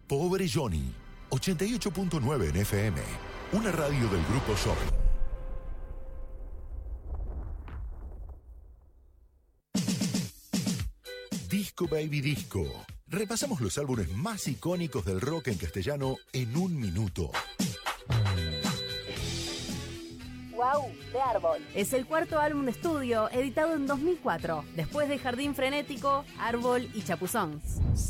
Pobre Johnny, 88.9 en FM, una radio del Grupo Shopping. Disco Baby Disco. Repasamos los álbumes más icónicos del rock en castellano en un minuto. Wow, de Árbol. Es el cuarto álbum de estudio, editado en 2004, después de Jardín Frenético, Árbol y Chapuzón.